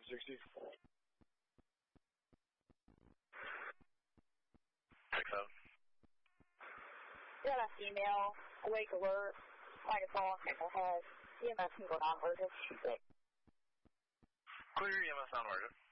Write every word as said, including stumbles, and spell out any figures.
sixty. six seven. Got a female, awake alert, microphone, camera head, E M S can go down, emergency. Clear E M S on emergency.